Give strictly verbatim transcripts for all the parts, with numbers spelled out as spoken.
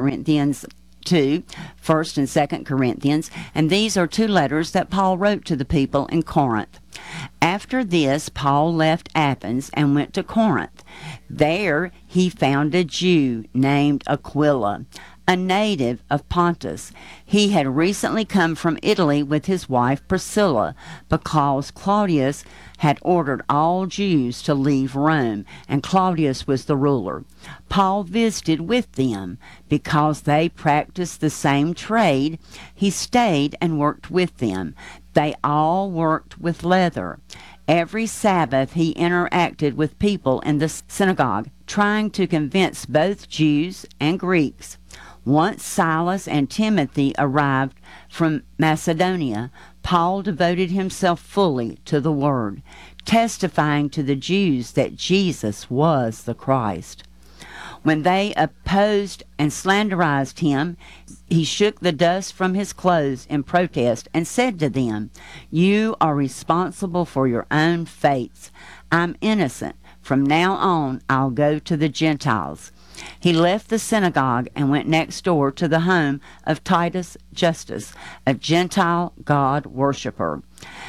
Corinthians two, First and Second Corinthians, and these are two letters that Paul wrote to the people in Corinth. After this, Paul left Athens and went to Corinth. There he found a Jew named Aquila, a native of Pontus. He had recently come from Italy with his wife Priscilla, because Claudius had ordered all Jews to leave Rome, and Claudius was the ruler. Paul visited with them. Because they practiced the same trade, he stayed and worked with them. They all worked with leather. Every Sabbath he interacted with people in the synagogue, trying to convince both Jews and Greeks. Once Silas and Timothy arrived from Macedonia, Paul devoted himself fully to the word, testifying to the Jews that Jesus was the Christ. When they opposed and slanderized him, he shook the dust from his clothes in protest and said to them, "You are responsible for your own fates. I'm innocent. From now on, I'll go to the Gentiles." He left the synagogue and went next door to the home of Titus Justus, a Gentile God worshiper.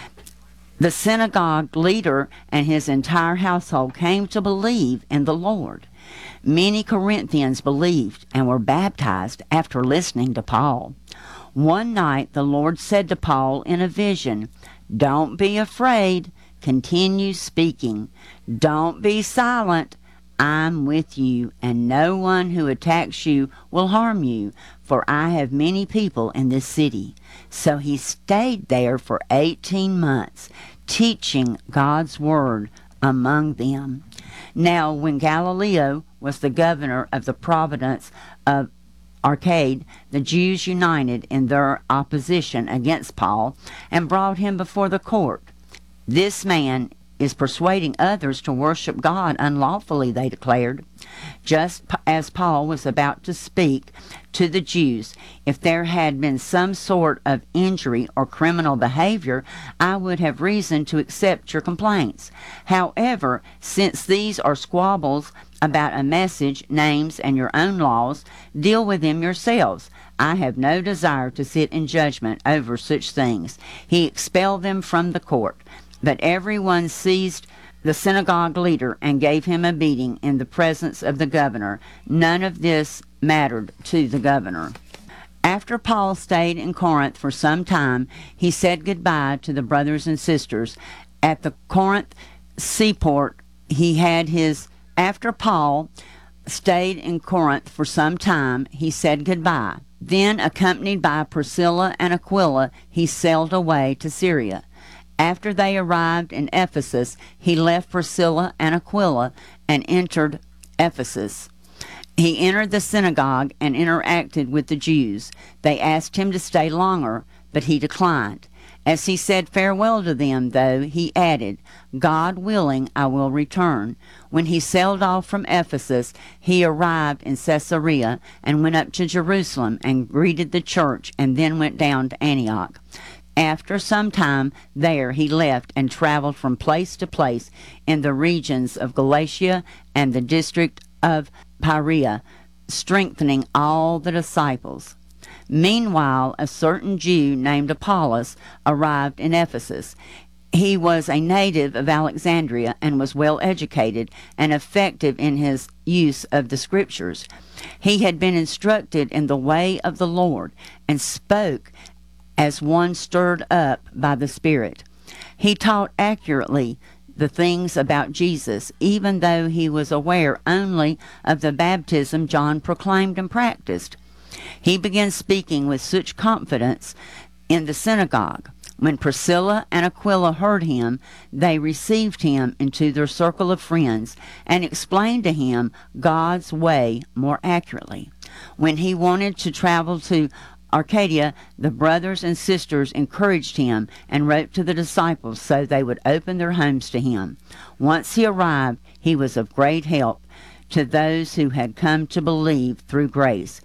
The synagogue leader and his entire household came to believe in the Lord. Many Corinthians believed and were baptized after listening to Paul. One night the Lord said to Paul in a vision, "Don't be afraid. Continue speaking. Don't be silent. I'm with you, and no one who attacks you will harm you, for I have many people in this city." So he stayed there for eighteen months, teaching God's word among them. Now, when Gallio was the governor of the province of Arcade, the Jews united in their opposition against Paul and brought him before the court. "This man is persuading others to worship God unlawfully," they declared. Just as Paul was about to speak to the Jews, "If there had been some sort of injury or criminal behavior, I would have reason to accept your complaints. However, since these are squabbles about a message, names, and your own laws, deal with them yourselves. I have no desire to sit in judgment over such things." He expelled them from the court. But everyone seized the synagogue leader and gave him a beating in the presence of the governor. None of this mattered to the governor. After Paul stayed in Corinth for some time, he said goodbye to the brothers and sisters. At the Corinth seaport, he had his... After Paul stayed in Corinth for some time, he said goodbye. Then, accompanied by Priscilla and Aquila, he sailed away to Syria. After they arrived in Ephesus, he left Priscilla and Aquila and entered Ephesus. He entered the synagogue and interacted with the Jews. They asked him to stay longer, but he declined. As he said farewell to them, though, he added, "God willing, I will return." When he sailed off from Ephesus, he arrived in Caesarea and went up to Jerusalem and greeted the church, and then went down to Antioch. After some time there, he left and traveled from place to place in the regions of Galatia and the district of Perea, strengthening all the disciples. Meanwhile, a certain Jew named Apollos arrived in Ephesus. He was a native of Alexandria and was well educated and effective in his use of the Scriptures. He had been instructed in the way of the Lord and spoke as one stirred up by the Spirit. He taught accurately the things about Jesus, even though he was aware only of the baptism John proclaimed and practiced. He began speaking with such confidence in the synagogue. When Priscilla and Aquila heard him, they received him into their circle of friends and explained to him God's way more accurately. When he wanted to travel to Arcadia, the brothers and sisters encouraged him and wrote to the disciples so they would open their homes to him. Once he arrived, he was of great help to those who had come to believe through grace.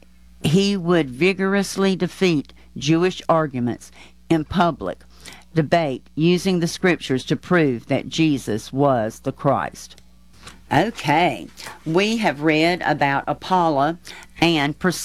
He would vigorously defeat Jewish arguments in public debate, using the Scriptures to prove that Jesus was the Christ. Okay, we have read about Apollo and Priscilla.